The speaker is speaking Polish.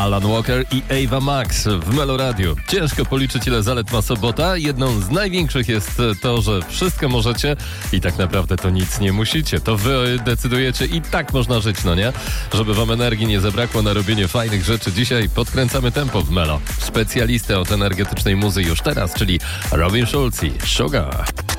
Alan Walker i Ava Max w Melo Radio. Ciężko policzyć, ile zalet ma sobota. Jedną z największych jest to, że wszystko możecie i tak naprawdę to nic nie musicie. To wy decydujecie i tak można żyć, no nie? Żeby wam energii nie zabrakło na robienie fajnych rzeczy. Dzisiaj podkręcamy tempo w Melo. Specjalistę od energetycznej muzy już teraz, czyli Robin Schulz i Sugar.